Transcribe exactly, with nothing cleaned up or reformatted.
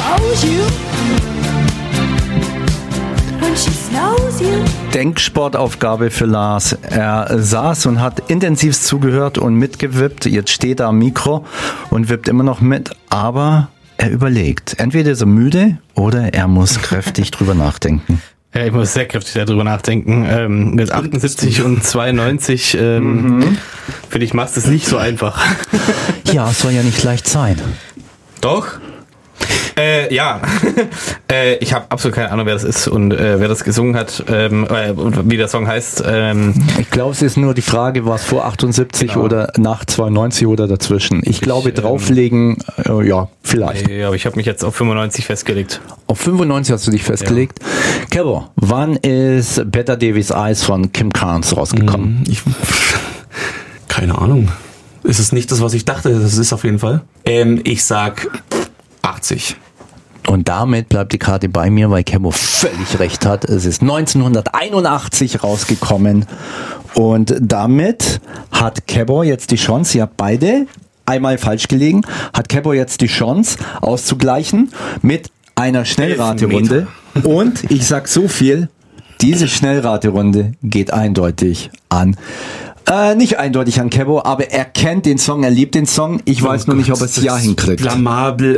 knows you. When she snows you. Denksportaufgabe für Lars. Er saß und hat intensiv zugehört und mitgewippt. Jetzt steht er am Mikro und wippt immer noch mit, aber er überlegt. Entweder ist er müde oder er muss kräftig drüber nachdenken. Ja, ich muss sehr kräftig darüber nachdenken. Ähm, mit achtundsiebzig und zweiundneunzig, ähm, mhm. finde ich, machst es nicht so einfach. Ja, es soll ja nicht leicht sein. Doch. Äh, ja, äh, ich habe absolut keine Ahnung, wer das ist und äh, wer das gesungen hat, ähm, äh, wie der Song heißt. Ähm, ich glaube, es ist nur die Frage, war es vor achtundsiebzig genau. oder nach zweiundneunzig oder dazwischen. Ich, ich glaube, drauflegen, ähm, äh, ja, vielleicht. Ja, aber ich habe mich jetzt auf fünfundneunzig festgelegt. Auf fünfundneunzig hast du dich festgelegt. Ja. Kevo, wann ist Better Days Eyes von Kim Carnes rausgekommen? Ich, keine Ahnung. Ist es nicht das, was ich dachte? Das ist auf jeden Fall. Ähm, ich sag achtzig. Und damit bleibt die Karte bei mir, weil Kevo völlig recht hat. Es ist neunzehnhunderteinundachtzig rausgekommen. Und damit hat Kevo jetzt die Chance, ihr habt beide einmal falsch gelegen, hat Kevo jetzt die Chance auszugleichen mit einer Schnellraterunde. Und ich sag so viel, diese Schnellraterunde geht eindeutig an Äh, nicht eindeutig an Kevo, aber er kennt den Song, er liebt den Song. Ich weiß oh nur Gott, nicht, ob er es ja hinkriegt. Blamabel.